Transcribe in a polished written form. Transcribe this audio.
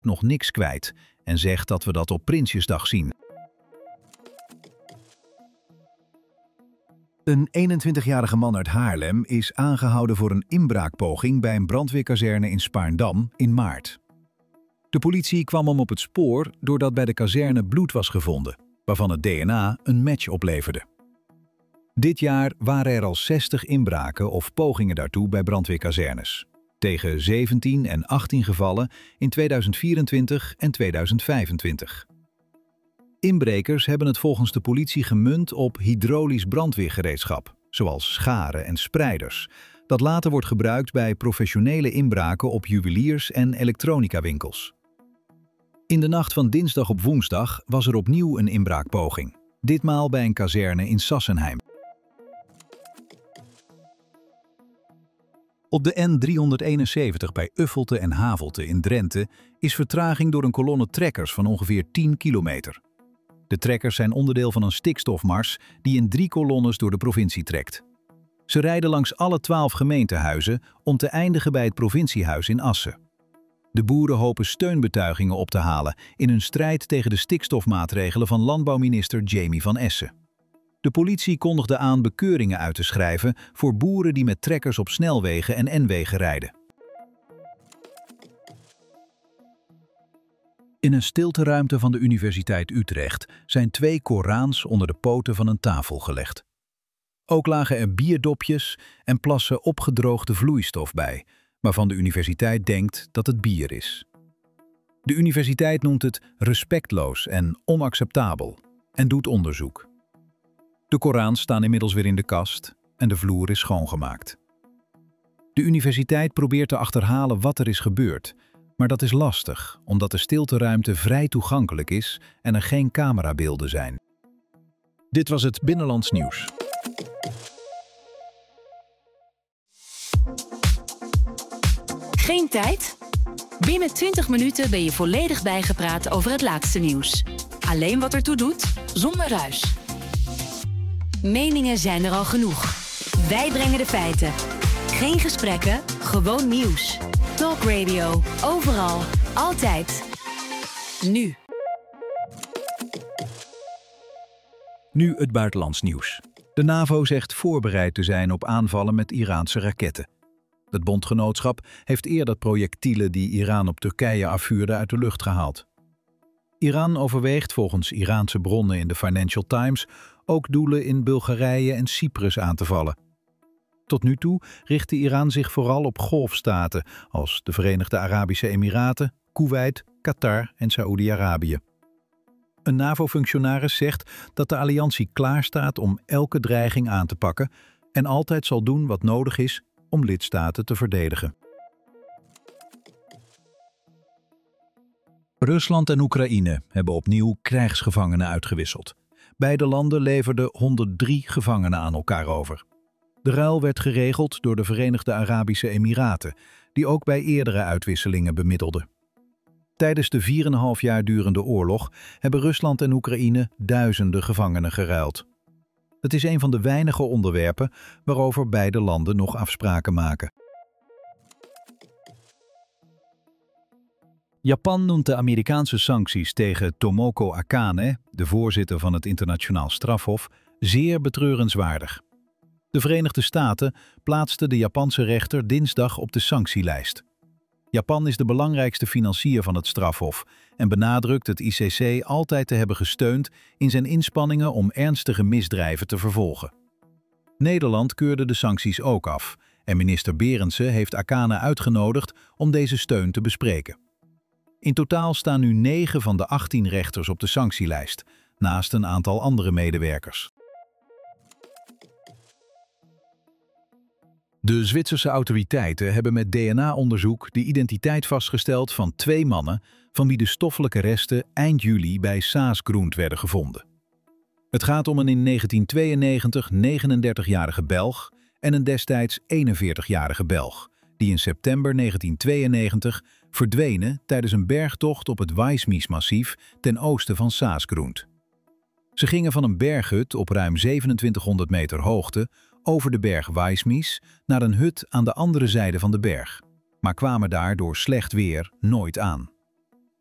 nog niks kwijt en zegt dat we dat op Prinsjesdag zien. Een 21-jarige man uit Haarlem is aangehouden voor een inbraakpoging bij een brandweerkazerne in Spaarndam in maart. De politie kwam hem op het spoor doordat bij de kazerne bloed was gevonden, waarvan het DNA een match opleverde. Dit jaar waren er al 60 inbraken of pogingen daartoe bij brandweerkazernes, tegen 17 en 18 gevallen in 2024 en 2025. Inbrekers hebben het volgens de politie gemunt op hydraulisch brandweergereedschap, zoals scharen en spreiders, dat later wordt gebruikt bij professionele inbraken op juweliers- en elektronicawinkels. In de nacht van dinsdag op woensdag was er opnieuw een inbraakpoging, ditmaal bij een kazerne in Sassenheim. Op de N371 bij Uffelte en Havelte in Drenthe is vertraging door een kolonne trekkers van ongeveer 10 kilometer. De trekkers zijn onderdeel van een stikstofmars die in 3 kolonnes door de provincie trekt. Ze rijden langs alle 12 gemeentehuizen om te eindigen bij het provinciehuis in Assen. De boeren hopen steunbetuigingen op te halen in hun strijd tegen de stikstofmaatregelen van landbouwminister Jamie van Essen. De politie kondigde aan bekeuringen uit te schrijven voor boeren die met trekkers op snelwegen en N-wegen rijden. In een stilteruimte van de Universiteit Utrecht zijn 2 Korans onder de poten van een tafel gelegd. Ook lagen er bierdopjes en plassen opgedroogde vloeistof bij, waarvan de universiteit denkt dat het bier is. De universiteit noemt het respectloos en onacceptabel en doet onderzoek. De Korans staan inmiddels weer in de kast en de vloer is schoongemaakt. De universiteit probeert te achterhalen wat er is gebeurd, maar dat is lastig omdat de stilteruimte vrij toegankelijk is en er geen camerabeelden zijn. Dit was het Binnenlands Nieuws. Geen tijd? Binnen 20 minuten ben je volledig bijgepraat over het laatste nieuws. Alleen wat ertoe doet, zonder ruis. Meningen zijn er al genoeg. Wij brengen de feiten. Geen gesprekken, gewoon nieuws. Talk Radio, overal, altijd. Nu. Nu het buitenlands nieuws. De NAVO zegt voorbereid te zijn op aanvallen met Iraanse raketten. Het bondgenootschap heeft eerder projectielen die Iran op Turkije afvuurde uit de lucht gehaald. Iran overweegt volgens Iraanse bronnen in de Financial Times ook doelen in Bulgarije en Cyprus aan te vallen. Tot nu toe richtte Iran zich vooral op golfstaten als de Verenigde Arabische Emiraten, Koeweit, Qatar en Saoedi-Arabië. Een NAVO-functionaris zegt dat de alliantie klaarstaat om elke dreiging aan te pakken en altijd zal doen wat nodig is om lidstaten te verdedigen. Rusland en Oekraïne hebben opnieuw krijgsgevangenen uitgewisseld. Beide landen leverden 103 gevangenen aan elkaar over. De ruil werd geregeld door de Verenigde Arabische Emiraten, die ook bij eerdere uitwisselingen bemiddelden. Tijdens de 4,5 jaar durende oorlog hebben Rusland en Oekraïne duizenden gevangenen geruild. Het is een van de weinige onderwerpen waarover beide landen nog afspraken maken. Japan noemt de Amerikaanse sancties tegen Tomoko Akane, de voorzitter van het Internationaal Strafhof, zeer betreurenswaardig. De Verenigde Staten plaatsten de Japanse rechter dinsdag op de sanctielijst. Japan is de belangrijkste financier van het strafhof en benadrukt het ICC altijd te hebben gesteund in zijn inspanningen om ernstige misdrijven te vervolgen. Nederland keurde de sancties ook af en minister Berendsen heeft Akane uitgenodigd om deze steun te bespreken. In totaal staan nu 9 van de 18 rechters op de sanctielijst, naast een aantal andere medewerkers. De Zwitserse autoriteiten hebben met DNA-onderzoek de identiteit vastgesteld van 2 mannen van wie de stoffelijke resten eind juli bij Saas-Grund werden gevonden. Het gaat om een in 1992 39-jarige Belg en een destijds 41-jarige Belg, die in september 1992 verdwenen tijdens een bergtocht op het Weissmies-massief ten oosten van Saas-Grund. Ze gingen van een berghut op ruim 2700 meter hoogte over de berg Weissmies naar een hut aan de andere zijde van de berg, maar kwamen daar door slecht weer nooit aan.